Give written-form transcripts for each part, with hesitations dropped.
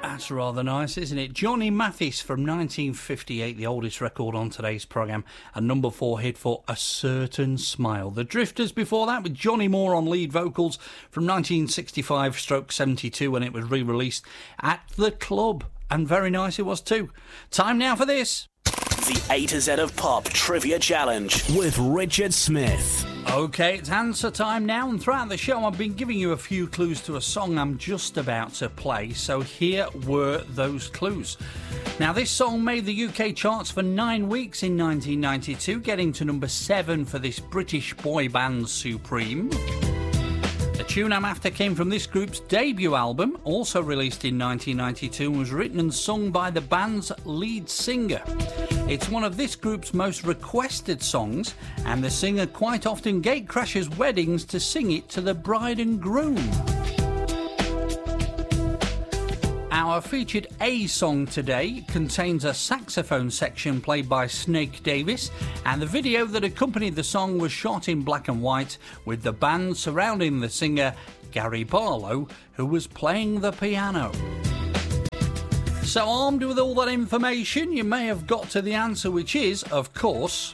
That's rather nice, isn't it? Johnny Mathis from 1958, the oldest record on today's programme, a number 4 hit for A Certain Smile. The Drifters before that with Johnny Moore on lead vocals from 1965/72 when it was re-released at the club. And very nice it was too. Time now for this. The A to Z of Pop Trivia Challenge with Richard Smith. OK, it's answer time now, and throughout the show I've been giving you a few clues to a song I'm just about to play, so here were those clues. Now, this song made the UK charts for 9 weeks in 1992, getting to number 7 for this British boy band Supreme. The tune I'm after came from this group's debut album, also released in 1992, and was written and sung by the band's lead singer. It's one of this group's most requested songs, and the singer quite often gatecrashes weddings to sing it to the bride and groom. Our featured A song today contains a saxophone section played by Snake Davis, and the video that accompanied the song was shot in black and white, with the band surrounding the singer Gary Barlow, who was playing the piano. So, armed with all that information, you may have got to the answer, which is, of course,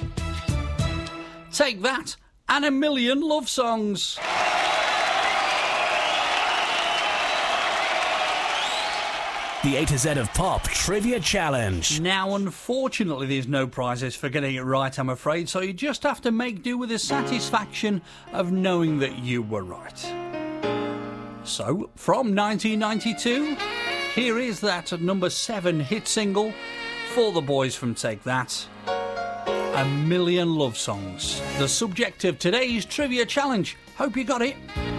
Take That and A Million Love Songs. The A to Z of Pop Trivia Challenge. Now, unfortunately, there's no prizes for getting it right, I'm afraid, so you just have to make do with the satisfaction of knowing that you were right. So, from 1992... here is that number 7 hit single for the boys from Take That, A Million Love Songs. The subject of today's trivia challenge. Hope you got it.